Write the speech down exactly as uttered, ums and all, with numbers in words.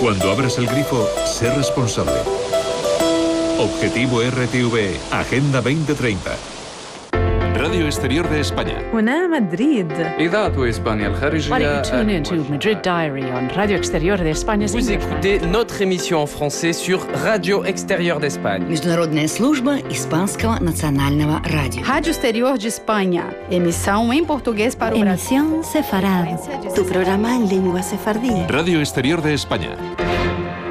Cuando abras el grifo, sé responsable. Objetivo R T V, Agenda veinte treinta. Radio Exterior de España. هنا مدريد. إذاعة إسبانيا الخارجية. Tune in to Madrid Diary on Radio Exterior de España. Vous écoutez notre émission en français sur Radio Exterior d'Espagne. Международная служба Испанского национального радио. Rádio Exterior de Espanha. Emissão em português para o Brasil. Emisión sefarad. Tu programa en lengua sefardí. Radio Exterior de España.